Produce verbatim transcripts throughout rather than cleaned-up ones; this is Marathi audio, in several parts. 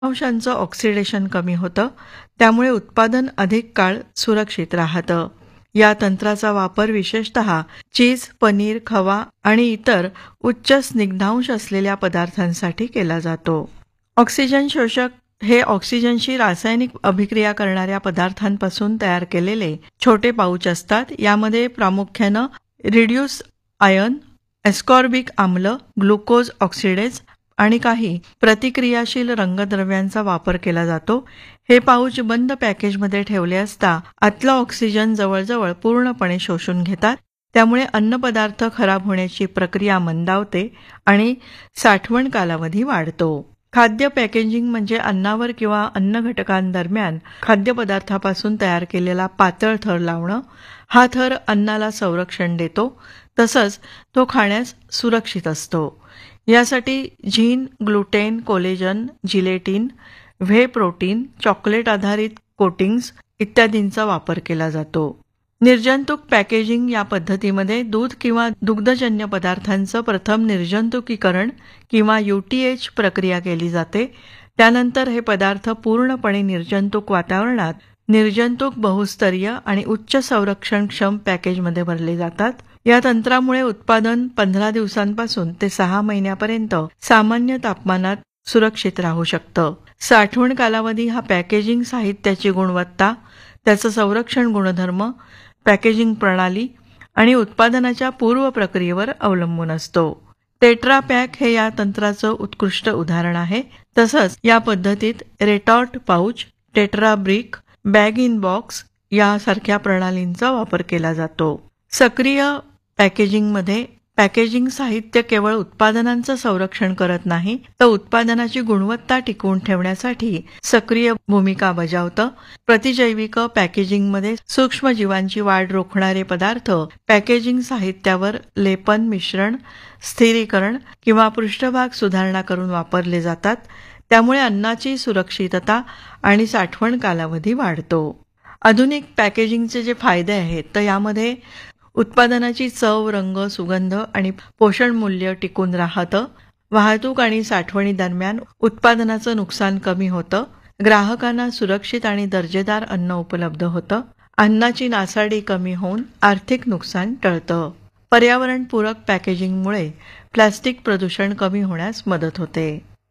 अंशांचं ऑक्सिडेशन कमी होतं, त्यामुळे उत्पादन अधिक काळ सुरक्षित राहतं. या तंत्राचा वापर विशेषतः चीज, पनीर, खवा आणि इतर उच्च स्निग्धांश असलेल्या पदार्थांसाठी केला जातो. ऑक्सिजन शोषक हे ऑक्सिजनशी रासायनिक अभिक्रिया करणाऱ्या पदार्थांपासून तयार केलेले छोटे पाऊच असतात. यामध्ये प्रामुख्यानं रिड्यूस आयन, एस्कॉर्बिक आम्ल, ग्लुकोज ऑक्सिडेज आणि काही प्रतिक्रियाशील रंगद्रव्यांचा वापर केला जातो. हे पाऊच बंद पॅकेजमध्ये ठेवले असता आतला ऑक्सिजन जवळजवळ पूर्णपणे शोषून घेतात. त्यामुळे अन्नपदार्थ खराब होण्याची प्रक्रिया मंदावते आणि साठवण कालावधी वाढतो. खाद्य पॅकेजिंग म्हणजे अन्नावर किंवा अन्न घटकांदरम्यान खाद्यपदार्थापासून तयार केलेला पातळ थर लावणं. हा थर अन्नाला संरक्षण देतो, तसंच तो खाण्यास सुरक्षित असतो. यासाठी झीन, gluten, collagen, gelatin, whey protein, chocolate आधारित कोटिंग्स इत्यादींचा वापर केला जातो. निर्जंतुक पॅकेजिंग या पद्धतीमध्ये दूध किंवा दुग्धजन्य पदार्थांचं प्रथम निर्जंतुकीकरण किंवा यूटीएच प्रक्रिया केली जाते. त्यानंतर हे पदार्थ पूर्णपणे निर्जंतुक वातावरणात निर्जंतुक, बहुस्तरीय आणि उच्च संरक्षणक्षम पॅकेजमध्ये भरले जातात. या तंत्रामुळे उत्पादन पंधरा दिवसांपासून ते सहा महिन्यापर्यंत सामान्य तापमानात सुरक्षित राहू शकतं. साठवण कालावधी हा पॅकेजिंग साहित्याची गुणवत्ता, त्याचं संरक्षण गुणधर्म, पॅकेजिंग प्रणाली आणि उत्पादनाच्या पूर्व प्रक्रियेवर अवलंबून असतो. टेट्रा पॅक हे या तंत्राचं उत्कृष्ट उदाहरण आहे. तसंच या पद्धतीत रेटॉर्ट pouch, tetra brick, bag in box यासारख्या प्रणालींचा वापर केला जातो. सक्रिय पॅकेजिंगमध्ये पॅकेजिंग साहित्य केवळ उत्पादनांचं संरक्षण करत नाही, तर उत्पादनाची गुणवत्ता टिकवून ठेवण्यासाठी सक्रिय भूमिका बजावतं. प्रतिजैविक पॅकेजिंगमध्ये सूक्ष्मजीवांची वाढ रोखणारे पदार्थ पॅकेजिंग साहित्यावर लेपन, मिश्रण, स्थिरीकरण किंवा पृष्ठभाग सुधारणा करून वापरले जातात. त्यामुळे अन्नाची सुरक्षितता आणि साठवण कालावधी वाढतो. आधुनिक पॅकेजिंगचे जे फायदे आहेत, तर यामध्ये उत्पादनाची चव, रंग, सुगंध आणि पोषण मूल्य टिकून राहतं. वाहतूक आणि साठवणी दरम्यान उत्पादनाचं नुकसान कमी होतं. ग्राहकांना सुरक्षित आणि दर्जेदार अन्न उपलब्ध होतं. अन्नाची नासाडी कमी होऊन आर्थिक नुकसान टळतं. पर्यावरणपूरक पॅकेजिंगमुळे प्लास्टिक प्रदूषण कमी होण्यास मदत होते.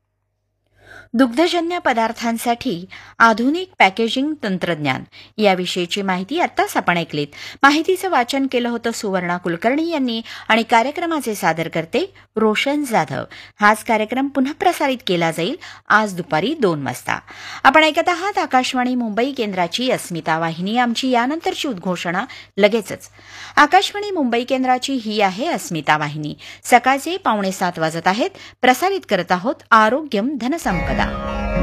दुग्धजन्य पदार्थांसाठी आधुनिक पॅकेजिंग तंत्रज्ञान याविषयीची माहिती आत्ताच आपण ऐकलीत. माहितीचं वाचन केलं होतं सुवर्णा कुलकर्णी यांनी आणि कार्यक्रमाचे सादरकर्ते रोशन जाधव. हाच कार्यक्रम पुन्हा प्रसारित केला जाईल आज दुपारी दोन वाजता. आपण ऐकत आहात आकाशवाणी मुंबई केंद्राची अस्मिता वाहिनी. आमची यानंतरची उद्घोषणा लगेचच. आकाशवाणी मुंबई केंद्राची ही आहे अस्मिता वाहिनी. सकाळचे पावणे सात वाजत आहेत. प्रसारित करत आहोत आरोग्यम धनसंपदा.